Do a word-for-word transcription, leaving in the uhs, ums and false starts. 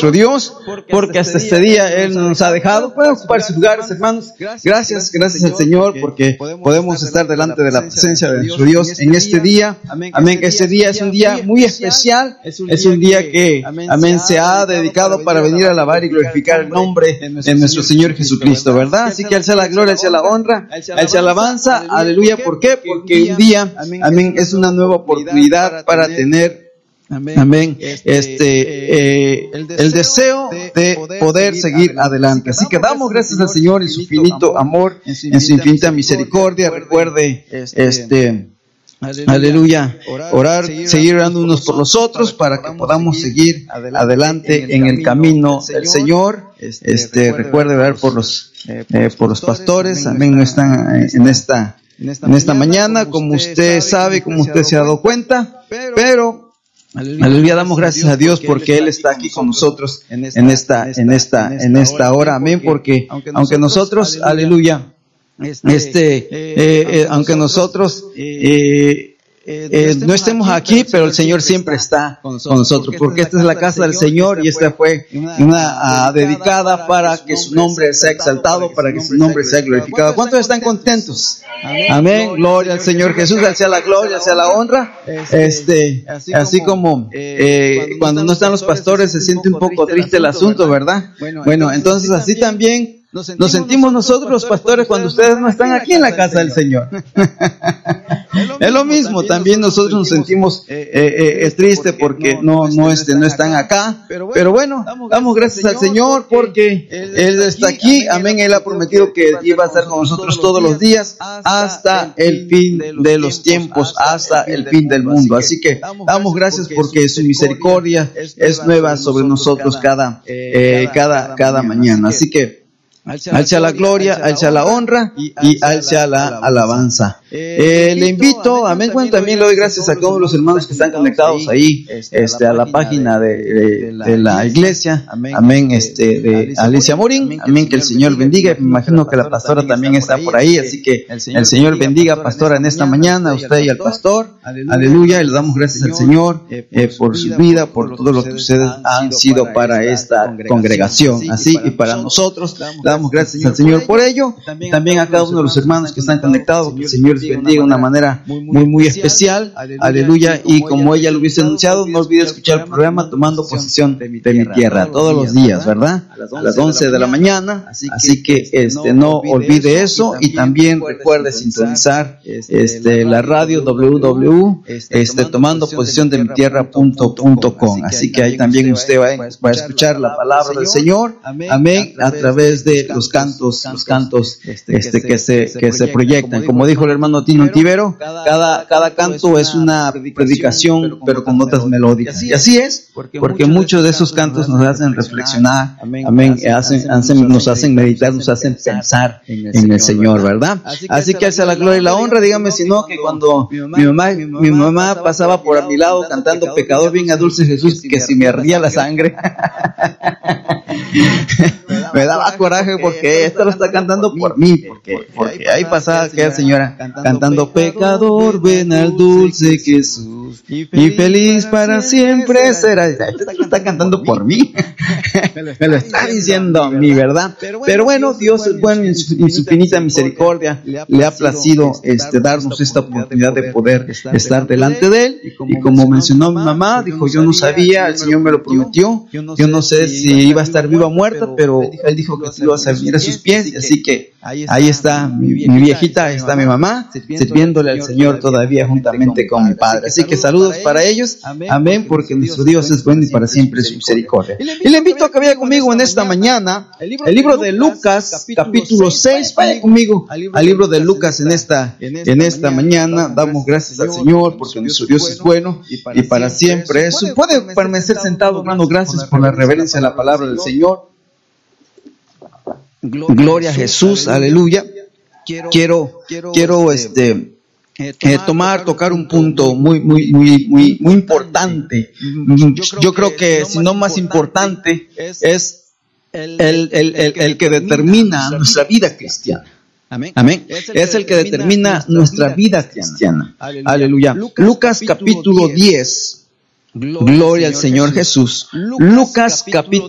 nuestro Dios, porque hasta este día Él no nos ha dejado. Pueden ocupar sus lugares, hermanos. Gracias, gracias al Señor, porque podemos estar delante de la presencia de nuestro Dios en este día. Amén. Este día es un día muy especial. Es un día que, amén, se ha dedicado para venir a alabar y glorificar el nombre de nuestro Señor Jesucristo, ¿verdad? Así que Él sea la gloria, Él sea la honra, Él sea la alabanza. Aleluya. ¿Por qué? Porque un día, amén, es una nueva oportunidad para tener, amén, este, eh, el deseo de poder seguir adelante. Así que damos gracias al Señor en su infinito amor, en su infinita misericordia. Recuerde, este, aleluya, orar, seguir orando unos por los otros para que podamos seguir adelante en el camino del Señor. Este, recuerde orar por los, eh, por los pastores. Amén, no están en esta, en esta mañana, como usted sabe, como usted se ha dado cuenta, pero aleluya, damos gracias a Dios porque Él está aquí con nosotros en esta, en esta, en esta hora. Amén, porque aunque nosotros, aleluya, este, eh, eh, aunque nosotros eh, eh, no estemos aquí, pero el Señor siempre está con nosotros, porque esta es la casa del Señor y esta fue una uh, dedicada para que su nombre sea exaltado, para que su nombre sea glorificado. ¿Cuántos están contentos? Amén, gloria al Señor Jesús, sea la gloria, sea la honra. Este, así como eh, cuando no están los pastores se siente un poco triste el asunto, ¿verdad? Bueno, entonces así también Nos sentimos, nos sentimos nosotros los pastores cuando ustedes no están aquí en la casa del Señor. Es lo mismo, también nosotros nos sentimos eh, eh, es triste porque no no este no están acá, pero bueno, damos gracias al Señor porque Él está aquí. Amén. Él ha prometido que iba a estar con nosotros todos los días hasta el fin de los tiempos, hasta el fin del mundo. Así que damos gracias porque su misericordia es nueva sobre nosotros cada eh, cada cada mañana. Así que Al sea la gloria, al sea la honra y al sea la alabanza. Eh, le invito, amén, bueno, también le doy gracias a todos los hermanos que están conectados ahí, este, a la página de, de, de la iglesia, amén, este, de Alicia Morín, amén, que el Señor bendiga. Me imagino que la pastora también está por ahí, así que el Señor bendiga, pastora, en esta mañana, a usted y al pastor, aleluya, y le damos gracias al Señor eh, por su vida, por todo lo que ustedes han sido para esta congregación, así, y para nosotros. Damos gracias al Señor por ello, también a cada uno de los hermanos que están conectados, que el Señor les bendiga de una manera muy muy especial, aleluya, y como ella lo hubiese anunciado, no olvide escuchar el programa Tomando Posesión de mi Tierra todos los días, ¿verdad? A las once de la mañana, así que este no olvide eso, y también recuerde sintonizar este la radio doble u doble u doble u este tomando posesión de mi tierra punto com, así que ahí también usted va, va a escuchar la palabra del Señor, amén, a través de los cantos, los cantos este, que se que se proyectan. Como dijo el hermano Tino Antivero, cada, cada canto es una predicación, pero con notas melódicas. Y así es, porque muchos de esos cantos nos hacen reflexionar, amén, hacen, hacen, nos hacen meditar, nos hacen pensar en el Señor, ¿verdad? Así que hacia la gloria y la honra. Dígame si no, que cuando mi mamá, mi mamá pasaba por a mi lado cantando Pecador bien a dulce Jesús, que si me ardía la sangre, me daba coraje porque esto lo está cantando por mí, porque, porque ahí pasaba aquella señora cantando Pecador ven al dulce Jesús y feliz para siempre será. Esto lo está cantando por mí, me lo está diciendo a mí, ¿verdad? Pero bueno, Dios es bueno y en su, en su infinita misericordia le ha placido este, darnos esta oportunidad de poder estar delante de Él. Y como mencionó mi mamá, dijo, yo no sabía, el Señor me lo prometió, yo no sé si iba a estar viva o muerta, pero Él dijo que tú ibas a venir a sus pies, así que ahí está mi, mi viejita, ahí está mi mamá, sirviéndole al Señor todavía juntamente con mi padre. Así que saludos para ellos, amén, porque nuestro Dios es bueno y para siempre es su misericordia. Y le invito a que vaya conmigo en esta mañana el libro de Lucas, capítulo seis. Vaya conmigo al libro de Lucas en esta, en esta mañana. Damos gracias al Señor porque nuestro Dios es bueno y para siempre es su. Puede permanecer sentado dando gracias por la reverencia a la palabra del Señor. Gloria a Jesús, aleluya. Quiero, quiero, este, eh, tomar, tocar un punto muy, muy, muy, muy, muy importante. Yo creo que, si no más importante, es el, el, el, el que determina nuestra vida cristiana. Amén. Es el que determina nuestra vida cristiana. Aleluya. Lucas capítulo diez. Gloria al Señor Jesús. Lucas capítulo